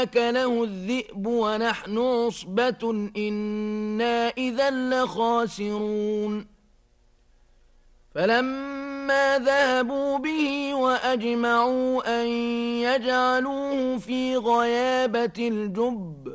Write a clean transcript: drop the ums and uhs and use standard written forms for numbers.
أكله الذئب ونحن عصبة إنا إذا لخاسرون فلما ذهبوا به وأجمعوا أن يجعلوه في غيابة الجب